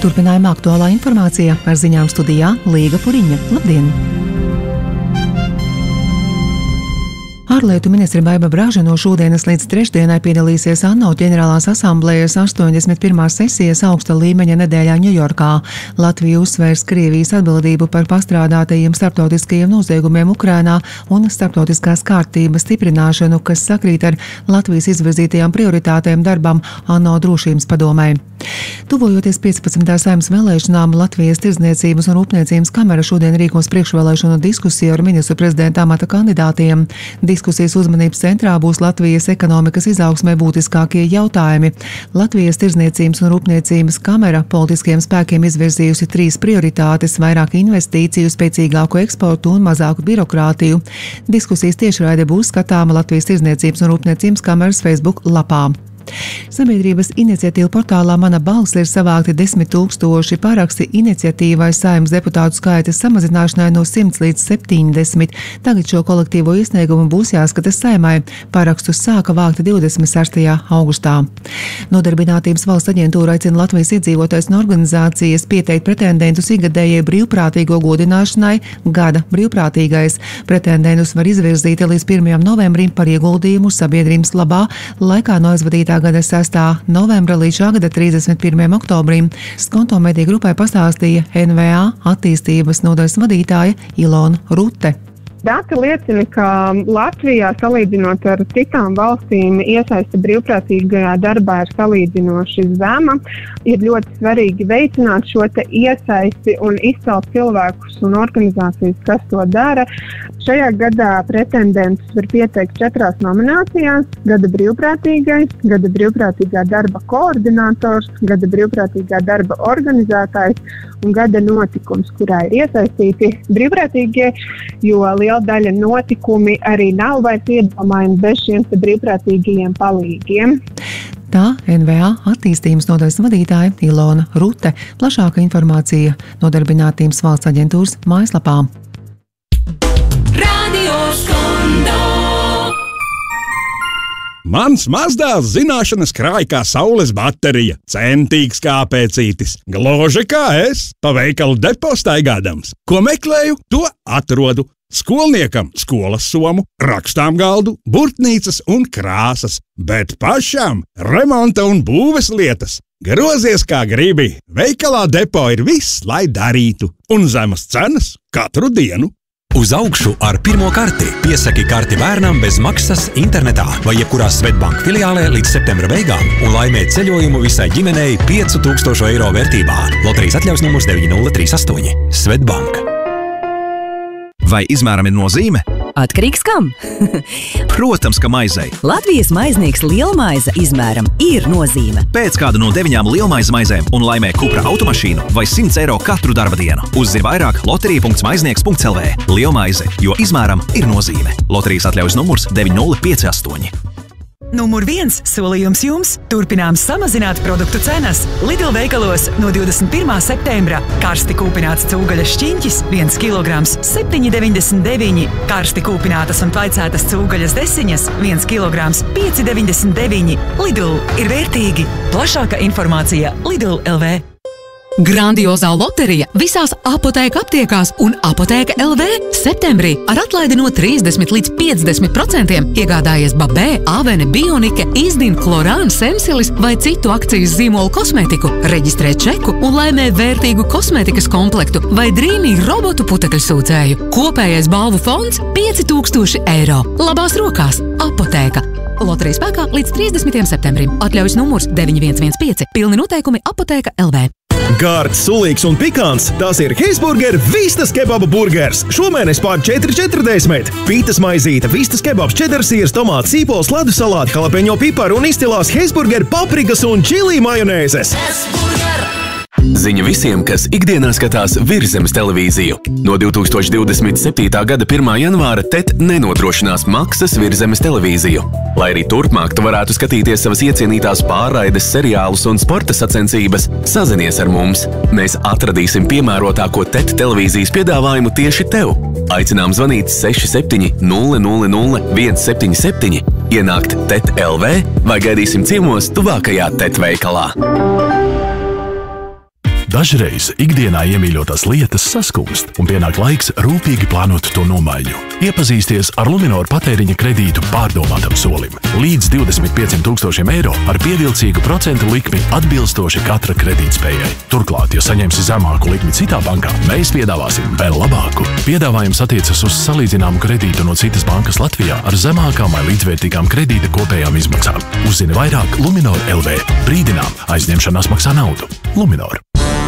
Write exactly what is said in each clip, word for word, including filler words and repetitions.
Turpinājumā aktuālā informācija par ziņām studijā Līga Puriņa. Labdien! Ārlietu ministre Baiba Braža no šodienas līdz trešdienai piedalīsies ANO ģenerālās asamblējas astoņdesmit pirmās sesijas augsta līmeņa nedēļā Ņujorkā. Latvija uzsvērs Krievijas atbildību par pastrādātajiem starptautiskajiem noziegumiem Ukrainā un starptautiskās kārtības stiprināšanu, kas sakrīt ar Latvijas izvirzītajām prioritātēm darbam ANO drošības padomē. Tuvojoties piecpadsmitajām Saeimas vēlēšanām, Latvijas Tirdzniecības un Rūpniecības kamera šodien rīkos priekšvēlēšanu diskusiju ar ministru prezidenta amata kandidātiem. Diskusijas uzmanības centrā būs Latvijas ekonomikas izaugsmē būtiskākie jautājumi. Latvijas Tirdzniecības un Rūpniecības kamera politiskiem spēkiem izvirzījusi trīs prioritātes – vairāk investīciju, spēcīgāku eksportu un mazāku birokrātiju. Diskusijas tiešraide būs skatāma Latvijas Tirdzniecības un Rūpniecības kameras Facebook lapā. Sabiedrības iniciatīva portālā Mana balss ir savākti desmit tūkstoši paraksti iniciatīvai Saeimas deputātu skaita samazināšanai no simts līdz septiņdesmit. Tagad šo kolektīvo iesniegumu būs jāskata Saeimai. Parakstus sāka vākt divdesmit sestajā augustā. Nodarbinātības valsts aģentūra aicina Latvijas iedzīvotājus un organizācijas pieteikt pretendentus ikgadējai brīvprātīgo godināšanai gada brīvprātīgais. Pretendentus var izvirzīt līdz pirmajam novembrim par ieguldījumu sabiedrības labā laikā no aizvadītā gada sestā novembra līdz šā gada trīsdesmit pirmajam oktobrim. Skonto mediju grupai pastāstīja N V A attīstības nodaļas vadītāja Ilona Rute. Dati liecina, ka Latvijā, salīdzinot ar citām valstīm, iesaiste brīvprātīgajā darbā ir salīdzinoši zema. Ir ļoti svarīgi veicināt šo te iesaisti un izcelt cilvēkus un organizācijas, kas to dara. Šajā gadā pretendentus var pieteikt četrās nominācijās – gada brīvprātīgais, gada brīvprātīgā darba koordinators, gada brīvprātīgā darba organizētājs un gada notikums, kurā ir iesaistīti brīvprātīgie, jo liela daļa notikumi arī nav vairs iedomājami bez šiem brīvprātīgajiem palīgiem. Tā N V A attīstības nodaļas vadītāja Ilona Rute. Plašāka informācija Nodarbinātības valsts aģentūras mājaslapā. Mans mazdēls zināšanas krāj kā saules baterija, centīgs kā pēcītis, gluži kā es, pa veikalu depo staigādams. Ko meklēju, to atrodu. Skolniekam skolas somu, rakstām galdu, burtnīcas un krāsas, bet pašam remonta un būves lietas. Grozies kā gribi, veikalā depo ir viss, lai darītu, un zemas cenas katru dienu. Uz augšu ar pirmo karti. Piesaki karti bērnam bez maksas internetā vai jebkurā Svetbank filiālē līdz septembra beigām un laimē ceļojumu visai ģimenei piecu tūkstošu eiro vērtībā. Loterijas atļaus numurs deviņi nulle trīs astoņi. Svetbank. Vai izmēram ir nozīme? Atkarīgs kam? Protams, ka maizei. Latvijas maiznieks lielmaize izmēram ir nozīme. Pēc kādu no deviņām lielmaize maizēm un laimē Cupra automašīnu vai simts eiro katru darba dienu. Uzzini vairāk loterija punkts maiznieks punkts L V. Lielmaize, jo izmēram ir nozīme. Loterijas atļaujas numurs deviņi nulle pieci astoņi. Numur viens solījums jums – turpinām samazināt produktu cenas. Lidl veikalos no divdesmit pirmā septembra karsti kūpināts cūgaļas šķiņķis viens kilograms septiņi deviņdesmit deviņi, karsti kūpinātas un tvaicētas cūgaļas desiņas viens kilograms pieci deviņdesmit deviņi. Lidl ir vērtīgi. Plašāka informācija Lidl L V. Grandiozā loterija visās apotēka aptiekās un apotēka L V septembrī ar atlaidi no trīsdesmit līdz piecdesmit procentiem iegādājies Babē, Avene, Bionike, Izdin, Klorāna, Sensilis vai citu akcijas zīmolu kosmētiku, reģistrē čeku un laimē vērtīgu kosmētikas komplektu vai drīnī robotu putekļu sūcēju. Kopējais balvu fonds pieci tūkstoši eiro. Labās rokās. Apotēka. Loterija spēkā līdz trīsdesmitajam septembrim. Atļaujas numurs deviņi viens viens pieci. Pilni noteikumi apotēka L V. Gārds, sulīgs un pikants – tās ir Heisburger Vistas kebaba burgers. Šomēnes pār četri četrdesmit. Pītas maizīte, vistas kebabs, čedarsīrs, tomāts, sīpols, ledus salāti, jalapeņo piparu un izcilās Heisburger paprikas un čili majonēzes. Ziņa visiem, kas ikdienā skatās Virszemes televīziju. No divi tūkstoši divdesmit septītā gada pirmā janvāra T E T nenodrošinās maksas Virszemes televīziju. Lai arī turpmāk tu varētu skatīties savas iecienītās pārraides, seriālus un sporta sacensības, sazinies ar mums. Mēs atradīsim piemērotāko T E T televīzijas piedāvājumu tieši tev. Aicinām zvanīt seši septiņi nulle nulle nulle viens septiņi septiņi, ienākt T E T L V vai gaidīsim ciemos tuvākajā T E T veikalā. Dažreiz ikdienā iemīļotās lietas saskumst, un pienāk laiks rūpīgi plānot to nomaiņu. Iepazīsties ar Luminor patēriņa kredītu pārdomātam solim. Līdz divdesmit pieciem tūkstošiem eiro ar pievilcīgu procentu likmi atbilstoši katra kredītspējai. Turklāt, ja saņemsi zemāku likmi citā bankā, mēs piedāvāsim vēl labāku. Piedāvājums attiecas uz salīdzināmu kredītu no citas bankas Latvijā ar zemākām vai līdzvērtīgām kredīta kopējām izmaksām. Uzzini vairāk Luminor L V. Brīdinām, aizņemšanās maksā naudu. Luminor.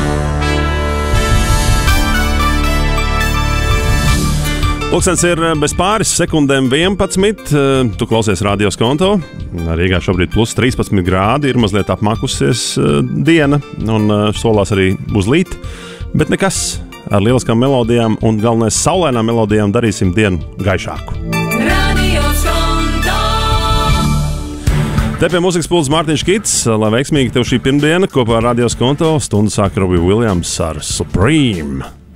Pulkstens ir bez pāris sekundēm vienpadsmit. Tu klausies Radio Skonto. Rīgā šobrīd plus trīspadsmit grādi. Ir mazliet apmakusies diena un solās arī uzlīt. Bet nekas, ar lieliskām melodijām un galvenais saulainām melodijām darīsim dienu gaišāku. Radio Skonto! Te pie mūzikas pults Mārtiņš Kits. Lai veiksmīgi tev šī pirmdiena kopā ar Radio Skonto. Stundu sāk Robbie Williams ar Supreme.